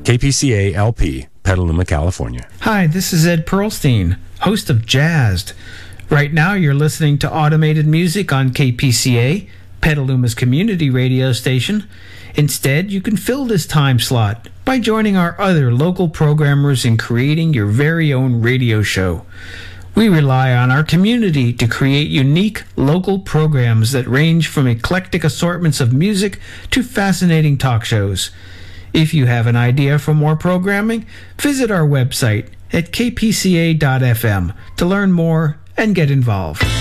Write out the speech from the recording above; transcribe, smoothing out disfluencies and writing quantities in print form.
KPCA LP, Petaluma, California. Hi, this is Ed Pearlstein, host of Jazzed. Right now you're listening to Automated Music on KPCA, Petaluma's community radio station. Instead, you can fill this time slot by joining our other local programmers in creating your very own radio show. We rely on our community to create unique local programs that range from eclectic assortments of music to fascinating talk shows. If you have an idea for more programming, visit our website at kpca.fm to learn more and get involved.